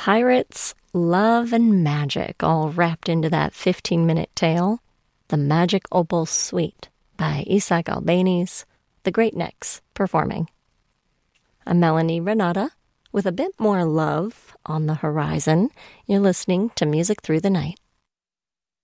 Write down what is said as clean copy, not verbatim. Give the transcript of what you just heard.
Pirates, love, and magic all wrapped into that 15-minute tale. The Magic Opal Suite by Isaac Albeniz, the Great Necks performing. I'm Melanie Renata with a bit more love on the horizon. You're listening to Music Through the Night.